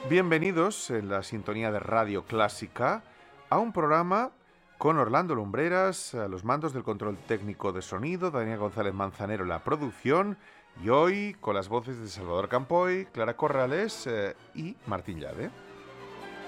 Bienvenidos en la sintonía de Radio Clásica a un programa con Orlando Lumbreras, a los mandos del control técnico de sonido, Daniel González Manzanero en la producción y hoy con las voces de Salvador Campoy, Clara Corrales y Martín Llave.